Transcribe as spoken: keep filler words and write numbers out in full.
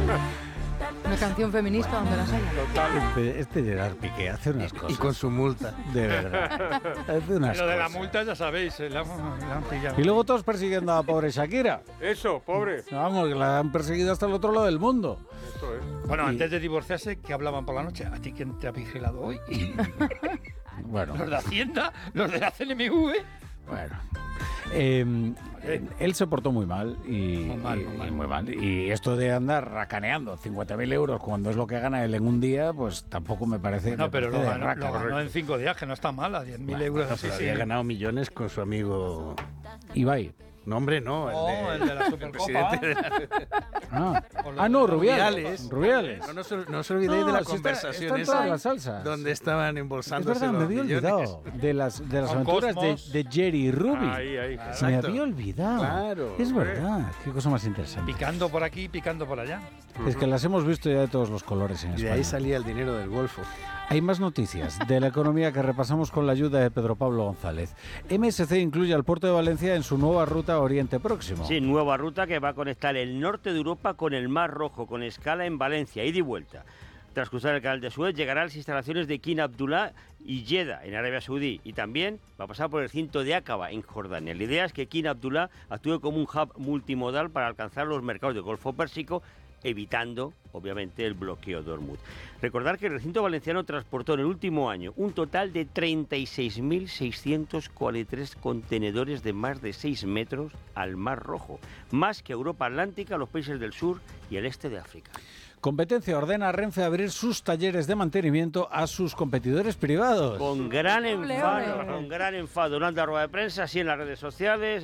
Una canción feminista donde las haya. Este, este Gerard Piqué hace unas cosas. Y con su multa. De verdad. Hace unas Lo de la cosas. multa ya sabéis, eh, la, la han pillado. Y luego todos persiguiendo a la pobre Shakira. Eso, pobre. Vamos, que la han perseguido hasta el otro lado del mundo. Esto es. Bueno, Y- antes de divorciarse, que hablaban por la noche. ¿A ti quién te ha vigilado hoy? Bueno, Los de Hacienda, los de la C N M V. bueno. Eh, él se portó muy mal y Muy mal, y- muy mal. y muy mal. Y esto de andar racaneando cincuenta mil euros cuando es lo que gana él en un día, pues tampoco me parece. No, me pero parece lo de ganó, raca. lo ganó en cinco días, que no está mal, a diez mil euros así. Pero Sí, había ganado millones con su amigo... Ibai. No, hombre, no. No, el, de, el de la el Supercopa. presidente de la... Ah, O lo ah de no, los Rubiales. Rubiales. No, no, os- no os olvidéis No, de la si está- conversación está en todas esa las salsas. donde estaban Es embolsándose verdad, me los había millones. olvidado de las, de las Con aventuras de, Cosmos. de Jerry y Ruby. Ahí, ahí. Me Exacto. había olvidado. Claro, es hombre. verdad. Qué cosa más interesante. Picando por aquí, picando por allá. Es que las hemos visto ya de todos los colores en Y de España. ahí salía el dinero del Golfo. Hay más noticias de la economía que repasamos con la ayuda de Pedro Pablo González. M S C incluye al puerto de Valencia en su nueva ruta Oriente Próximo. Sí, nueva ruta que va a conectar el norte de Europa con el Mar Rojo, con escala en Valencia, ida y vuelta. Tras cruzar el canal de Suez, llegará a las instalaciones de King Abdullah y Jeddah, en Arabia Saudí, y también va a pasar por el recinto de Aqaba, en Jordania. La idea es que King Abdullah actúe como un hub multimodal para alcanzar los mercados del Golfo Pérsico, evitando, obviamente, el bloqueo de Hormuz. Recordar que el recinto valenciano transportó en el último año un total de treinta y seis mil seiscientos cuarenta y tres contenedores de más de seis metros al Mar Rojo, más que Europa Atlántica, los países del sur y el este de África. Competencia ordena a Renfe abrir sus talleres de mantenimiento a sus competidores privados. Con gran Ole, enfado, ole. con gran enfado, durante la rueda de prensa, así en las redes sociales.